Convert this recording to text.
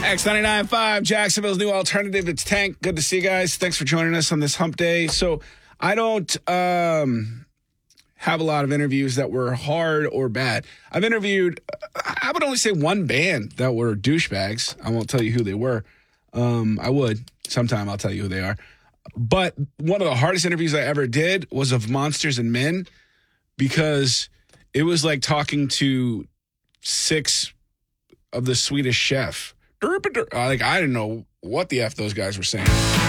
X99.5, Jacksonville's new alternative. It's Tank. Good to see you guys. Thanks for joining us on this hump day. So I don't have a lot of interviews that were hard or bad. I've interviewed, I would only say one band that were douchebags. I won't tell you who they were. I would. Sometime I'll tell you who they are. But one of the hardest interviews I ever did was of Monsters and Men, because it was like talking to 6 of the Swedish Chef. Like, I didn't know what the F those guys were saying.